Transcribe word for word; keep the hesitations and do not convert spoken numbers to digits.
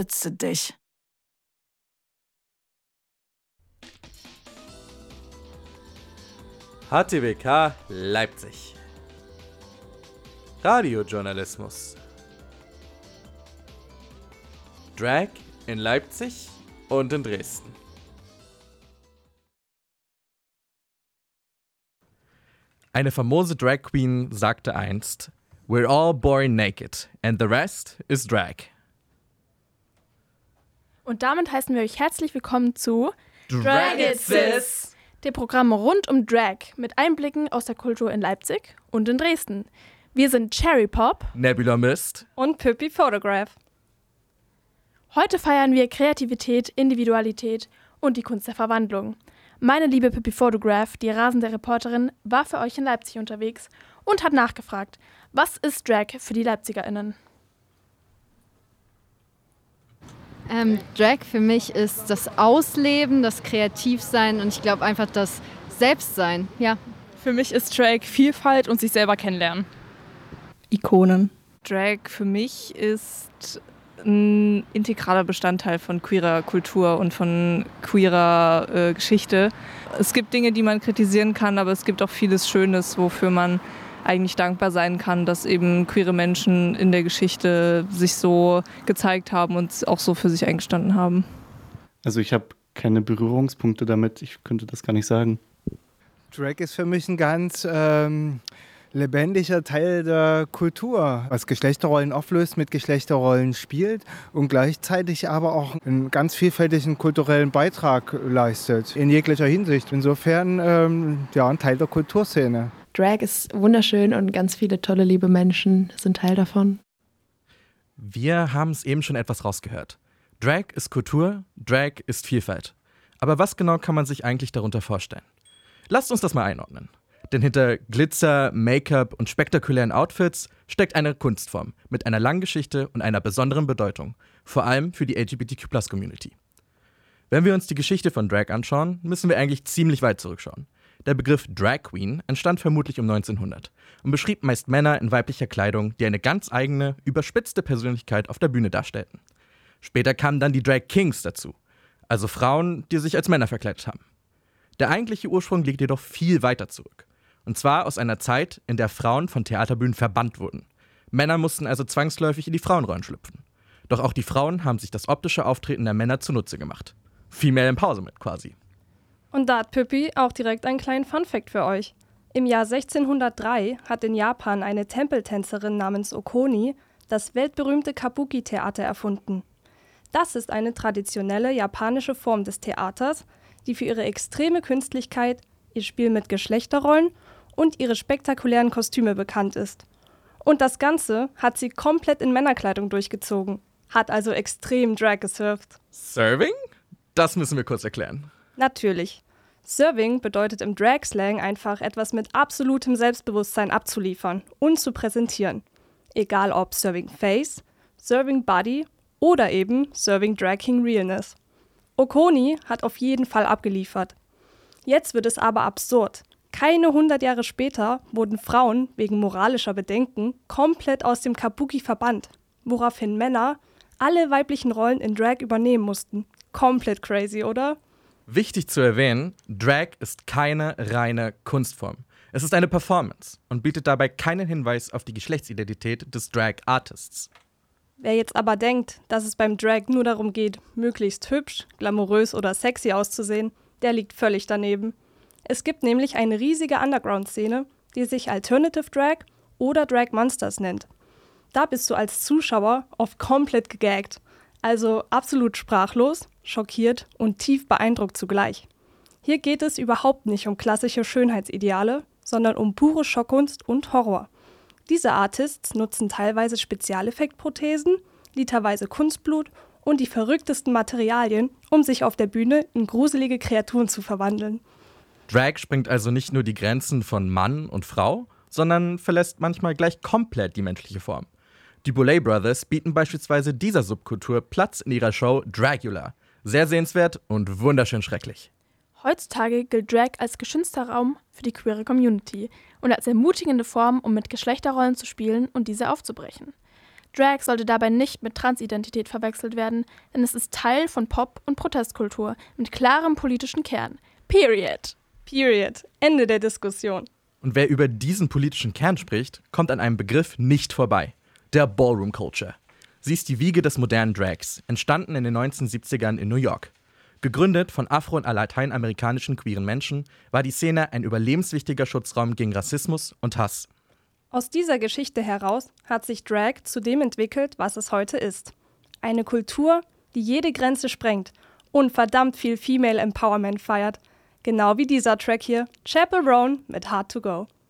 beschütze dich. H T W K Leipzig. Radiojournalismus. Drag in Leipzig und in Dresden. Eine famose Drag Queen sagte einst: "We're all born naked and the rest is drag." Und damit heißen wir euch herzlich willkommen zu Drag It Sis, dem Programm rund um Drag mit Einblicken aus der Kultur in Leipzig und in Dresden. Wir sind Cherry Pop, Nebula Mist und Pippi Photograph. Heute feiern wir Kreativität, Individualität und die Kunst der Verwandlung. Meine liebe Pippi Photograph, die rasende Reporterin, war für euch in Leipzig unterwegs und hat nachgefragt, was ist Drag für die LeipzigerInnen? Ähm, Drag für mich ist das Ausleben, das Kreativsein und ich glaube einfach das Selbstsein, ja. Für mich ist Drag Vielfalt und sich selber kennenlernen. Ikonen. Drag für mich ist ein integraler Bestandteil von queerer Kultur und von queerer äh, Geschichte. Es gibt Dinge, die man kritisieren kann, aber es gibt auch vieles Schönes, wofür man eigentlich dankbar sein kann, dass eben queere Menschen in der Geschichte sich so gezeigt haben und auch so für sich eingestanden haben. Also ich habe keine Berührungspunkte damit, ich könnte das gar nicht sagen. Drag ist für mich ein ganz ähm, lebendiger Teil der Kultur, was Geschlechterrollen auflöst, mit Geschlechterrollen spielt und gleichzeitig aber auch einen ganz vielfältigen kulturellen Beitrag leistet, in jeglicher Hinsicht. Insofern ähm, ja, ein Teil der Kulturszene. Drag ist wunderschön und ganz viele tolle, liebe Menschen sind Teil davon. Wir haben es eben schon etwas rausgehört. Drag ist Kultur, Drag ist Vielfalt. Aber was genau kann man sich eigentlich darunter vorstellen? Lasst uns das mal einordnen. Denn hinter Glitzer, Make-up und spektakulären Outfits steckt eine Kunstform mit einer langen Geschichte und einer besonderen Bedeutung, vor allem für die L G B T Q Plus Community. Wenn wir uns die Geschichte von Drag anschauen, müssen wir eigentlich ziemlich weit zurückschauen. Der Begriff Drag Queen entstand vermutlich um neunzehnhundert und beschrieb meist Männer in weiblicher Kleidung, die eine ganz eigene, überspitzte Persönlichkeit auf der Bühne darstellten. Später kamen dann die Drag Kings dazu, also Frauen, die sich als Männer verkleidet haben. Der eigentliche Ursprung liegt jedoch viel weiter zurück. Und zwar aus einer Zeit, in der Frauen von Theaterbühnen verbannt wurden. Männer mussten also zwangsläufig in die Frauenrollen schlüpfen. Doch auch die Frauen haben sich das optische Auftreten der Männer zunutze gemacht. Female Empowerment quasi. Und da hat Pippi auch direkt einen kleinen Funfact für euch. Im Jahr sechzehnhundertdrei hat in Japan eine Tempeltänzerin namens Okoni das weltberühmte Kabuki-Theater erfunden. Das ist eine traditionelle japanische Form des Theaters, die für ihre extreme Künstlichkeit, ihr Spiel mit Geschlechterrollen und ihre spektakulären Kostüme bekannt ist. Und das Ganze hat sie komplett in Männerkleidung durchgezogen, hat also extrem Drag gesurft. Serving? Das müssen wir kurz erklären. Natürlich. Serving bedeutet im Drag-Slang einfach etwas mit absolutem Selbstbewusstsein abzuliefern und zu präsentieren. Egal ob Serving Face, Serving Body oder eben Serving Drag King Realness. Okoni hat auf jeden Fall abgeliefert. Jetzt wird es aber absurd. Keine hundert Jahre später wurden Frauen wegen moralischer Bedenken komplett aus dem Kabuki verbannt, woraufhin Männer alle weiblichen Rollen in Drag übernehmen mussten. Komplett crazy, oder? Wichtig zu erwähnen, Drag ist keine reine Kunstform. Es ist eine Performance und bietet dabei keinen Hinweis auf die Geschlechtsidentität des Drag-Artists. Wer jetzt aber denkt, dass es beim Drag nur darum geht, möglichst hübsch, glamourös oder sexy auszusehen, der liegt völlig daneben. Es gibt nämlich eine riesige Underground-Szene, die sich Alternative Drag oder Drag Monsters nennt. Da bist du als Zuschauer oft komplett gegaggt, also absolut sprachlos, schockiert und tief beeindruckt zugleich. Hier geht es überhaupt nicht um klassische Schönheitsideale, sondern um pure Schockkunst und Horror. Diese Artists nutzen teilweise Spezialeffektprothesen, literweise Kunstblut und die verrücktesten Materialien, um sich auf der Bühne in gruselige Kreaturen zu verwandeln. Drag sprengt also nicht nur die Grenzen von Mann und Frau, sondern verlässt manchmal gleich komplett die menschliche Form. Die Boulet Brothers bieten beispielsweise dieser Subkultur Platz in ihrer Show Dragula. Sehr sehenswert und wunderschön schrecklich. Heutzutage gilt Drag als geschützter Raum für die queere Community und als ermutigende Form, um mit Geschlechterrollen zu spielen und diese aufzubrechen. Drag sollte dabei nicht mit Transidentität verwechselt werden, denn es ist Teil von Pop- und Protestkultur mit klarem politischen Kern. Period. Period. Ende der Diskussion. Und wer über diesen politischen Kern spricht, kommt an einem Begriff nicht vorbei. Der Ballroom Culture. Sie ist die Wiege des modernen Drags, entstanden in den neunzehnhundertsiebzigern in New York. Gegründet von afro- und lateinamerikanischen queeren Menschen, war die Szene ein überlebenswichtiger Schutzraum gegen Rassismus und Hass. Aus dieser Geschichte heraus hat sich Drag zu dem entwickelt, was es heute ist. Eine Kultur, die jede Grenze sprengt und verdammt viel Female Empowerment feiert. Genau wie dieser Track hier, Chappell Roan mit Hard to Go.